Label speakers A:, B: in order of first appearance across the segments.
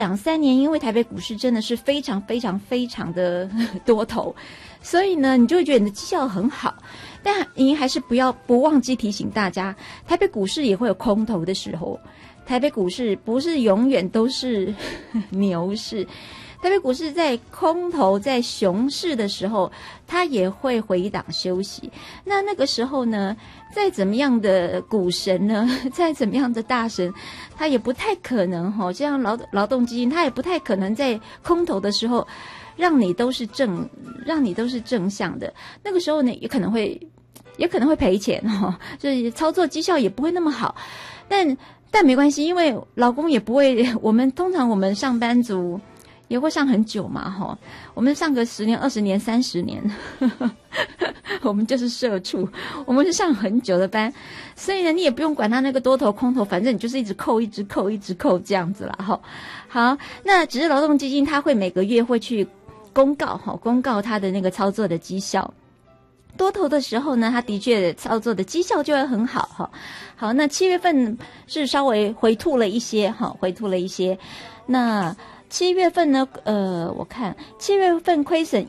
A: 2-3年，因为台北股市真的是非常非常非常的多头，所以呢，你就会觉得你的绩效很好。但您还是不忘记提醒大家，台北股市也会有空头的时候。台北股市不是永远都是牛市，台北股市在空头在熊市的时候，它也会回档休息。那个时候呢，再怎么样的股神呢，再怎么样的大神，他也不太可能这样劳动基金，他也不太可能在空头的时候让你都是正向的。那个时候呢，也可能会赔钱就是操作绩效也不会那么好。但没关系，因为老公也不会，通常我们上班族也会上很久嘛我们上个10年、20年、30年我们就是社畜，我们是上很久的班，所以呢，你也不用管他那个多头空头，反正你就是一直扣这样子啦好，那只是劳动基金他会每个月会去公告他的那个操作的绩效。多头的时候呢，他的确操作的绩效就会很好好，那7月份是稍微回吐了一些那7月份呢，我看7月份亏损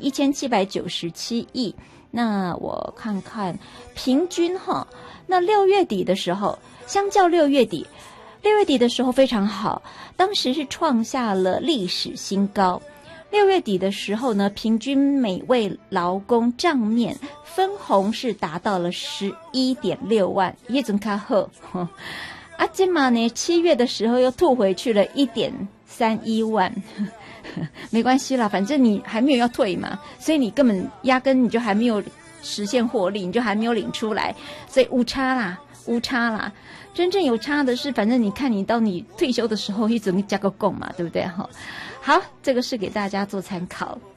A: 1797亿，那我看看平均那6月底的时候，相较6月底的时候非常好，当时是创下了历史新高。6月底的时候呢，平均每位劳工账面分红是达到了11.6万，也真卡好这嘛呢7月的时候又吐回去了1.31万没关系啦，反正你还没有要退嘛，所以你根本压根你就还没有实现获利，你就还没有领出来，所以无差啦。真正有差的是，反正你看你到你退休的时候一整个加个供嘛，对不对好，这个是给大家做参考。